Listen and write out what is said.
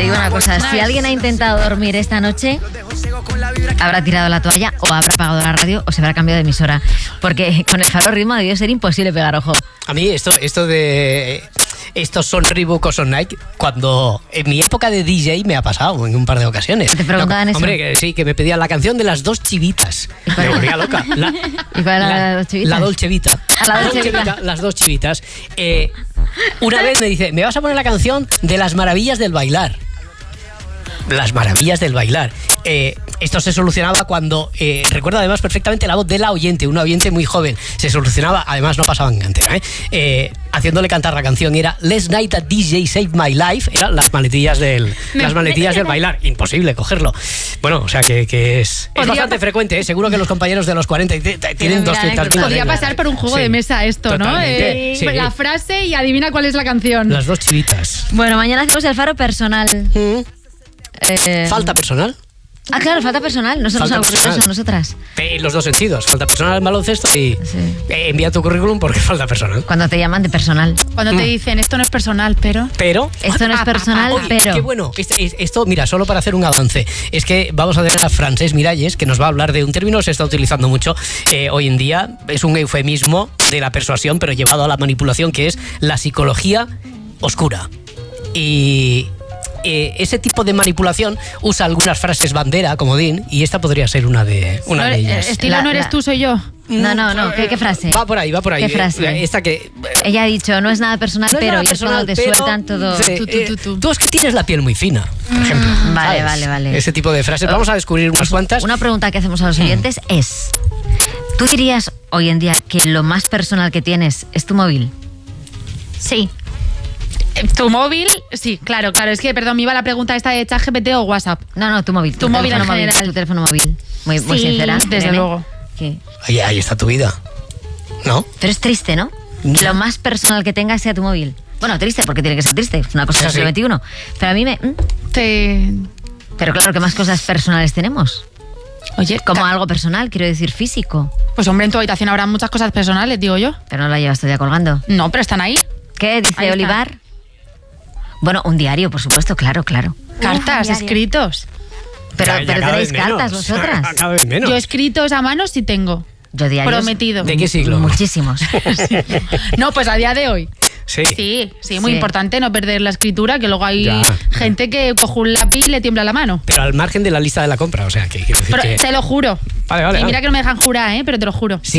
digo una cosa, si alguien ha intentado dormir esta noche, habrá tirado la toalla o habrá apagado la radio o se habrá cambiado de emisora. Porque con el Faro Ritmo debió ser imposible pegar ojo. A mí estos son Reebok o son Nike, cuando en mi época de DJ me ha pasado en un par de ocasiones. ¿Te preguntaban eso? Hombre, sí, que me pedían la canción de las dos chivitas. Me volvía loca. ¿Y cuál era la dos chivitas? La Dolce Vita. La Dolce Vita. Las dos chivitas. Una vez me dice, me vas a poner la canción de las maravillas del bailar. Las maravillas del bailar. Esto se solucionaba cuando, recuerdo además perfectamente la voz de la oyente, una oyente muy joven. Se solucionaba, además no pasaba en antena, haciéndole cantar la canción. Era Last Night a DJ Saved My Life. Eran las maletillas del bailar. Imposible cogerlo. Bueno, o sea que es bastante frecuente, ¿eh? Seguro que los compañeros de los 40 tienen 200.000. Podría pasar por un juego de mesa esto, ¿no? Sí. La frase y adivina cuál es la canción. Las dos chivitas. Bueno, mañana hacemos el Faro personal. ¿Falta personal? Ah, claro, falta personal. No se nos ha ocurrido eso, nosotras. En los dos sentidos. Falta personal en baloncesto y envía tu currículum porque falta personal. Cuando te llaman de personal. Cuando te dicen, esto no es personal, pero... Esto no es personal, pero... Qué bueno. Esto, mira, solo para hacer un avance. Es que vamos a tener a Francesc Miralles, que nos va a hablar de un término que se está utilizando mucho hoy en día. Es un eufemismo de la persuasión, pero llevado a la manipulación, que es la psicología oscura. Y... ese tipo de manipulación usa algunas frases bandera, comodín, y esta podría ser una de ellas. Estilo, no eres tú, soy yo. No. ¿Qué frase? Va por ahí. ¿Qué frase? Esta que... Ella ha dicho, no es nada personal, no pero... Nada y es personal, cuando te sueltan todo... Tú es que tienes la piel muy fina, por ejemplo. Vale. Ese tipo de frases. Vamos a descubrir unas cuantas. Una pregunta que hacemos a los oyentes es... ¿Tú dirías hoy en día que lo más personal que tienes es tu móvil? Sí. ¿Tu móvil? Sí, claro. Es que, perdón, me iba la pregunta esta de ChatGPT o WhatsApp. No, tu móvil. Tu móvil en general. Tu teléfono móvil. Muy sincera. Desde luego. ¿Qué? Ahí está tu vida, ¿no? Pero es triste, ¿no? Que lo más personal que tengas sea tu móvil. Bueno, triste, porque tiene que ser triste. Es una cosa del siglo XXI. Pero a mí me... Pero claro, ¿qué más cosas personales tenemos? Oye, como algo personal, quiero decir físico. Pues hombre, en tu habitación habrá muchas cosas personales, digo yo. Pero no la llevas todavía colgando. No, pero están ahí. ¿Qué dice Olivar? Bueno, un diario, por supuesto, claro. Cartas, escritos. Pero tenéis cartas vosotras. Cada vez menos. Yo escritos a mano sí tengo. Yo diarios. Prometido. ¿De qué siglo? Muchísimos. No, pues a día de hoy. Sí, muy importante no perder la escritura, que luego hay gente que coge un lápiz y le tiembla la mano. Pero al margen de la lista de la compra, o sea, que... Te lo juro. Vale. Y mira que no me dejan jurar, pero te lo juro. Sí.